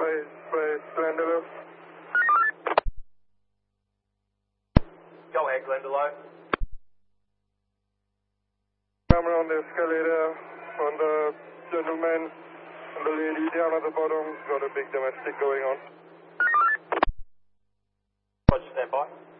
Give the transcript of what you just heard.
by Glendalough. Go ahead, Glendalough. Camera on the escalator on the gentleman and the lady down at the bottom. Got a big domestic going on. Roger, stand by.